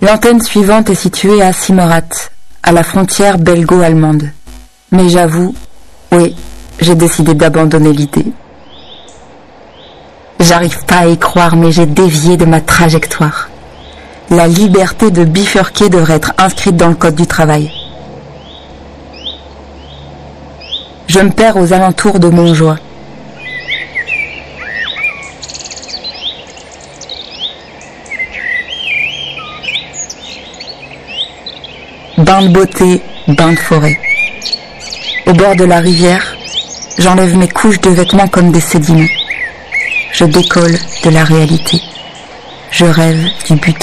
L'antenne suivante est située à Simmerath, à la frontière belgo-allemande. Mais j'avoue, oui, j'ai décidé d'abandonner l'idée. J'arrive pas à y croire, mais j'ai dévié de ma trajectoire. La liberté de bifurquer devrait être inscrite dans le code du travail. Je me perds aux alentours de Montjoie. Bain de beauté, bain de forêt. Au bord de la rivière, j'enlève mes couches de vêtements comme des sédiments. Je décolle de la réalité. Je rêve du but